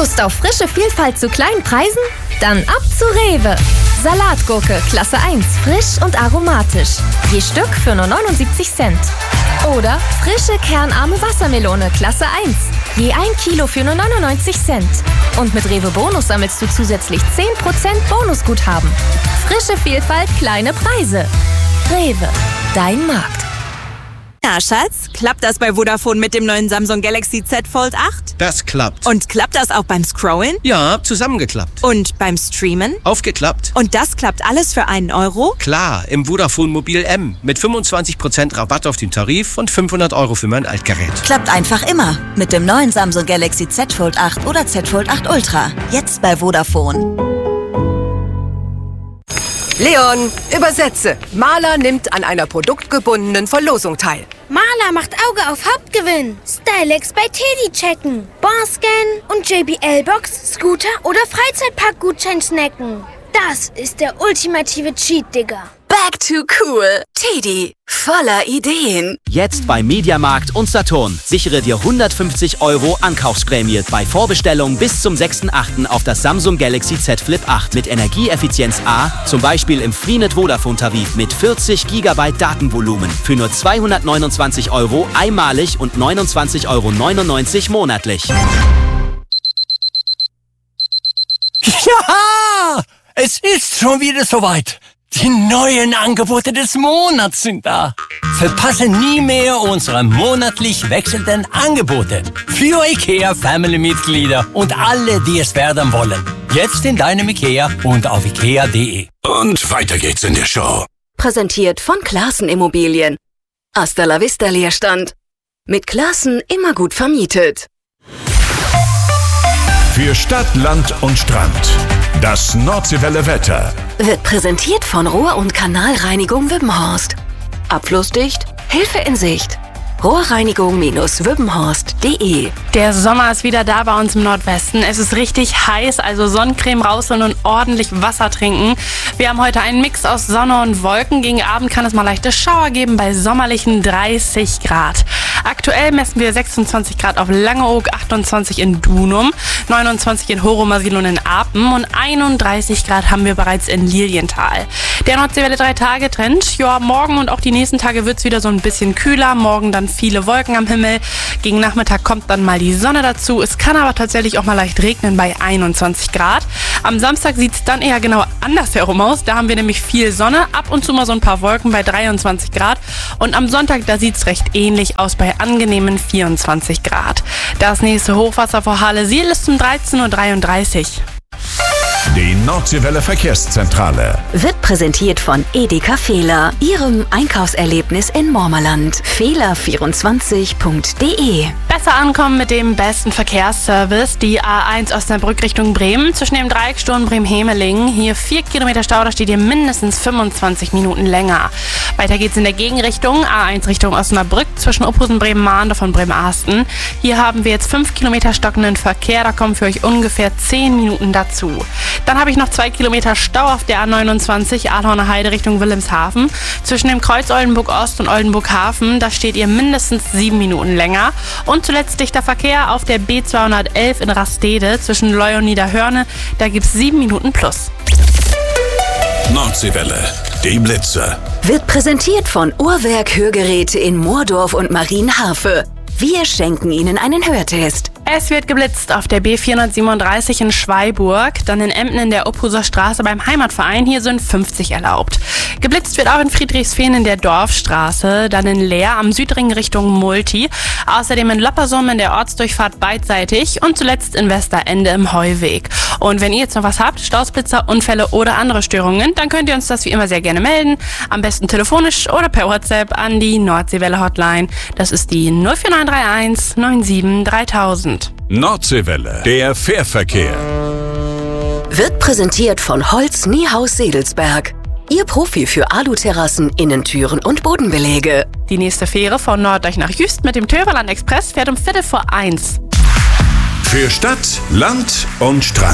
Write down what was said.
Lust auf frische Vielfalt zu kleinen Preisen? Dann ab zu Rewe. Salatgurke Klasse 1, frisch und aromatisch. Je Stück für nur 79 Cent. Oder frische kernarme Wassermelone Klasse 1. Je 1 Kilo für nur 99 Cent. Und mit Rewe Bonus sammelst du zusätzlich 10% Bonusguthaben. Frische Vielfalt, kleine Preise. Rewe, dein Markt. Na, Schatz, klappt das bei Vodafone mit dem neuen Samsung Galaxy Z Fold 8? Das klappt. Und klappt das auch beim Scrollen? Ja, zusammengeklappt. Und beim Streamen? Aufgeklappt. Und das klappt alles für 1 Euro? Klar, im Vodafone Mobil M. Mit 25% Rabatt auf den Tarif und 500 Euro für mein Altgerät. Klappt einfach immer. Mit dem neuen Samsung Galaxy Z Fold 8 oder Z Fold 8 Ultra. Jetzt bei Vodafone. Leon, übersetze. Maler nimmt an einer produktgebundenen Verlosung teil. Maler macht Auge auf Hauptgewinn. Stylex bei Teddy checken. Bonscan und JBL-Box, Scooter oder Freizeitpark-Gutschein snacken. Das ist der ultimative Cheat, Digga. Back to cool. Teddy, voller Ideen. Jetzt bei Mediamarkt und Saturn. Sichere dir 150 Euro Ankaufsprämie bei Vorbestellung bis zum 6.8. auf das Samsung Galaxy Z Flip 8 mit Energieeffizienz A, zum Beispiel im Freenet Vodafone-Tarif mit 40 GB Datenvolumen für nur 229 Euro einmalig und 29,99 Euro monatlich. Ja! Es ist schon wieder soweit. Die neuen Angebote des Monats sind da. Verpasse nie mehr unsere monatlich wechselnden Angebote. Für IKEA-Family-Mitglieder und alle, die es werden wollen. Jetzt in deinem IKEA und auf ikea.de. Und weiter geht's in der Show. Präsentiert von Classen Immobilien. Hasta la vista Leerstand. Mit Classen immer gut vermietet. Für Stadt, Land und Strand. Das Nordseewelle Wetter. Wird präsentiert von Rohr- und Kanalreinigung Wippenhorst. Abflussdicht, Hilfe in Sicht. Rohrreinigung-wippenhorst.de. Der Sommer ist wieder da bei uns im Nordwesten. Es ist richtig heiß, also Sonnencreme rausholen und ordentlich Wasser trinken. Wir haben heute einen Mix aus Sonne und Wolken. Gegen Abend kann es mal leichte Schauer geben bei sommerlichen 30 Grad. Aktuell messen wir 26 Grad auf Langeoog, 28 in Dunum, 29 in Horomasil und in Apen und 31 Grad haben wir bereits in Lilienthal. Der Nordseewelle 3-Tage-Trend. Ja, morgen und auch die nächsten Tage wird es wieder so ein bisschen kühler. Morgen dann viele Wolken am Himmel. Gegen Nachmittag kommt dann mal die Sonne dazu. Es kann aber tatsächlich auch mal leicht regnen bei 21 Grad. Am Samstag sieht es dann eher genau andersherum aus. Da haben wir nämlich viel Sonne, ab und zu mal so ein paar Wolken bei 23 Grad. Und am Sonntag, da sieht es recht ähnlich aus bei angenehmen 24 Grad. Das nächste Hochwasser vor Halle-Siel ist um 13:33 Uhr. Die Nordseewelle Verkehrszentrale. Wird präsentiert von Edeka Fehler, Ihrem Einkaufserlebnis in Mormerland. Fehler24.de. Besser ankommen mit dem besten Verkehrsservice. Die A1 Osnabrück Richtung Bremen zwischen dem Dreiecksturm Bremen-Hemelingen. Hier 4 Kilometer Stau, da steht ihr mindestens 25 Minuten länger. Weiter geht's in der Gegenrichtung. A1 Richtung Osnabrück zwischen Ophusen, Bremen-Mahndorf und Bremen-Arsten. Hier haben wir jetzt 5 Kilometer stockenden Verkehr. Da kommen für euch ungefähr 10 Minuten dazu. Dann habe ich noch 2 Kilometer Stau auf der A29 Adhorner Heide Richtung Wilhelmshaven. Zwischen dem Kreuz Oldenburg-Ost und Oldenburg-Hafen, da steht ihr mindestens 7 Minuten länger. Und zuletzt dichter Verkehr auf der B211 in Rastede zwischen Leu und Niederhörne. Da gibt es 7 Minuten plus. Nordseewelle, die Blitze. Wird präsentiert von Uhrwerk Hörgeräte in Moordorf und Marienharfe. Wir schenken Ihnen einen Hörtest. Es wird geblitzt auf der B437 in Schweiburg, dann in Emden in der Ophuser Straße beim Heimatverein, hier sind 50 erlaubt. Geblitzt wird auch in Friedrichsfehn in der Dorfstraße, dann in Leer am Südring Richtung Multi, außerdem in Loppersum in der Ortsdurchfahrt beidseitig und zuletzt in Westerende im Heuweg. Und wenn ihr jetzt noch was habt, Stausblitzer, Unfälle oder andere Störungen, dann könnt ihr uns das wie immer sehr gerne melden, am besten telefonisch oder per WhatsApp an die Nordseewelle Hotline. Das ist die 04931 97 3000. Nordseewelle, der Fährverkehr. Wird präsentiert von Holz Niehaus Sedelsberg. Ihr Profi für Aluterrassen, Innentüren und Bodenbeläge. Die nächste Fähre von Norddeich nach Jüst mit dem Töverland Express fährt um 1:15. Für Stadt, Land und Strand.